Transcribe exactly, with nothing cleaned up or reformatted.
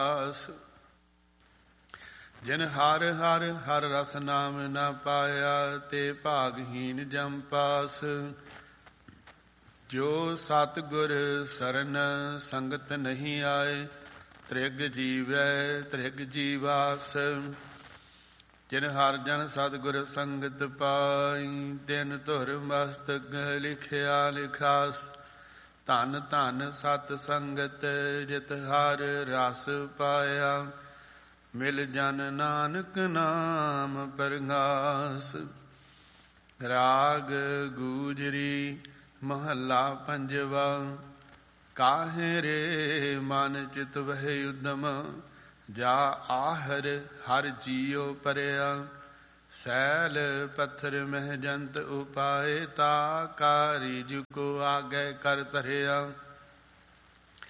ਦਾਸ। ਜਿਨ ਹਰ ਹਰ ਹਰ ਰਸ ਨਾਮ ਨਾ ਪਾਇਆ, ਤੇ ਭਾਗਹੀਨ ਜਮ ਪਾਸ। ਜੋ ਸਤਿਗੁਰ ਸਰਨ ਸੰਗਤ ਨਹੀਂ ਆਏ, ਤ੍ਰਿਗ ਜੀਵੈ ਤ੍ਰਿਗ ਜੀਵਾਸ। ਜਿਨ ਹਰ ਜਨ ਸਤਿਗੁਰ ਸੰਗਤ ਪਾਈ, ਤਿਨ ਧੁਰ ਮਸਤਕ ਲਿਖਿਆ ਲਿਖਾਸ। ਧਨ ਧਨ ਸਤ ਸੰਗਤ ਜਿਤ ਹਰ ਰਸ ਪਾਇਆ, ਮਿਲ ਜਨ ਨਾਨਕ ਨਾਮ ਪਰਗਾਸ। ਰਾਗ ਗੂਜਰੀ ਮਹੱਲਾ ਪੰਜਵਾ। ਕਾਹੇ ਰੇ ਮਨ ਚਿਤ ਵਹਿ ਉਦਮ, ਜਾ ਆਹਰ ਹਰ ਜੀਉ ਪਰਿਆ। ਸੈਲ ਪੱਥਰ ਮਹਿ ਜੰਤ ਉਪਾਏ, ਤਾ ਕਾਰਿਜ ਕੋ ਆਗੇ ਕਰ ਧਰਿਆ।